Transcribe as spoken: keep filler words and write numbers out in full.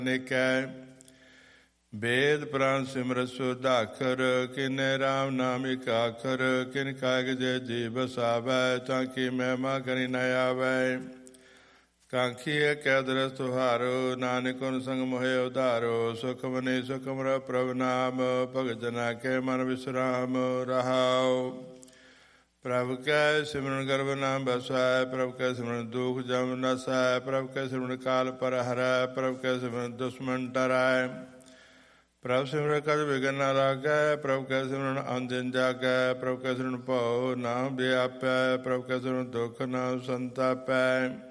ਅਨੇਕੈ। ਵੇਦ ਪੁਰਾਨ ਸਿਮਰਤ ਸੁਧ ਆਖਰ, ਕਿਨੇ ਰਾਮ ਨਾਮ ਇਕ ਆਖਰ। ਕਿਨ ਕਾਇ ਜੇ ਜੀ ਬਸਾਵੈ, ਤਾਂ ਕੀ ਮਹਿਮਾ ਕਰੀ ਨ ਆਵੈ। ਕਾਂਖੀ ਕੈ ਦਰਸ ਤੁਹਾਰੋ, ਨਾਨਕ ਓਨ ਸੰਗ ਮੋਹਿ ਉਧਾਰੋ। ਸੁਖ ਮਨੀ ਸੁਖ ਮਰ ਪ੍ਰਭ ਨਾਮ, ਭਗਤ ਜਨਾ ਕੇ ਮਨ ਵਿਸਰਾਮ ਰਹਾਉ। ਪ੍ਰਭ ਕੈ ਸਿਮਰਨ ਗਰਭ ਨਾ ਬਸੈ, ਪ੍ਰਭ ਕੈ ਸਿਮਰਨ ਦੁਖ ਜਮ ਨਸੈ। ਪ੍ਰਭ ਕੈ ਸਿਮਰਨ ਕਾਲ ਪਰ ਹਰੈ, ਪ੍ਰਭ ਕੈ ਸਿਮਰਨ ਦੁਸ਼ਮਨ ਡਰੈ। ਪ੍ਰਭ ਸਿਮਰਨ ਕਜ ਵਿਘਨ ਨ ਲਾਗੈ, ਪ੍ਰਭ ਕੈ ਸਿਮਰਨ ਅੰਜਨ ਜਾਗੈ। ਪ੍ਰਭ ਕੈ ਸਿਮਰਨ ਭਉ ਨਾ ਵਿਆਪੈ, ਪ੍ਰਭ ਕੈ ਸਿਮਰਨ ਦੁਖ ਨਾ ਸੰਤਾਪੈ।